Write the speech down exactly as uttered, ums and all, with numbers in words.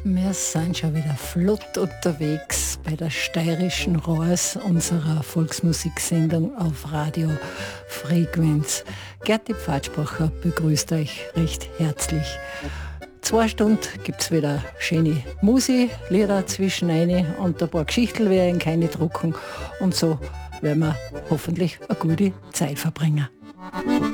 Wir sind schon wieder flott unterwegs bei der steirischen Rohrs unserer Volksmusiksendung auf Radio Frequenz. Gerti Pfadsbacher begrüßt euch recht herzlich. Zwei Stunden gibt es wieder schöne Musi, Lieder zwischen eine und ein paar Geschichten werden keine drucken und so werden wir hoffentlich eine gute Zeit verbringen.